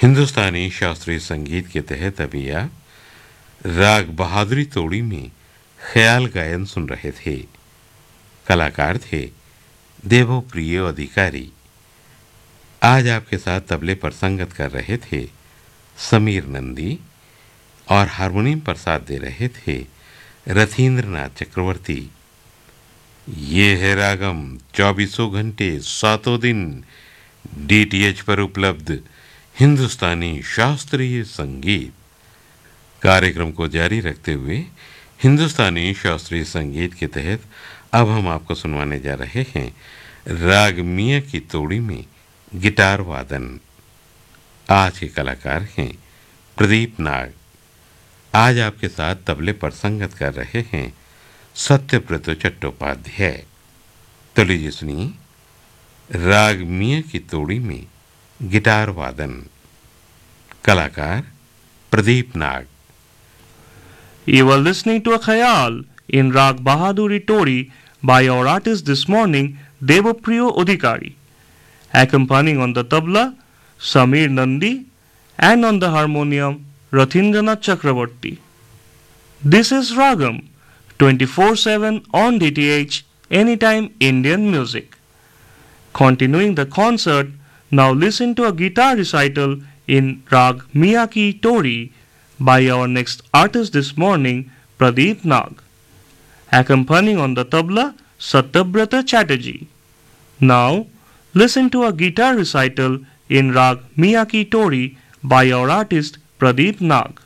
हिंदुस्तानी शास्त्रीय संगीत के तहत अभी आप राग बहादुरी तोड़ी में ख्याल गायन सुन रहे थे। कलाकार थे देवप्रिय अधिकारी। आज आपके साथ तबले पर संगत कर रहे थे समीर नंदी और हारमोनियम पर साथ दे रहे थे रथींद्रनाथ चक्रवर्ती। ये है रागम 24 घंटे 7 दिन डीटीएच पर उपलब्ध हिंदुस्तानी शास्त्रीय संगीत। कार्यक्रम को जारी रखते हुए हिंदुस्तानी शास्त्रीय संगीत के तहत अब हम आपको सुनवाने जा रहे हैं राग मियां की तोड़ी में गिटार वादन। आज के कलाकार हैं प्रदीप नाग। आज आपके साथ तबले पर संगत कर रहे हैं सत्यव्रत चट्टोपाध्याय। तो लीजिए सुनिए राग मियां की तोड़ी में गिटार वादन। कलाकार प्रदीप नाग। You were listening to a khayal in Rag Bahaduri Tori by our artist this morning, Devapriyo Odhikari. Accompanying on the tabla, Samir Nandi, and on the harmonium, Rathindranath Chakravarti. This is Ragam, 24/7 on DTH, anytime Indian music. Continuing the concert, now listen to a guitar recital in Rag Miyaki Tori by our next artist this morning, Pradeep Nag. Accompanying on the tabla, Satyabrata Chatterjee. Now, listen to a guitar recital in Rag Miyaki Tori by our artist Pradeep Nag.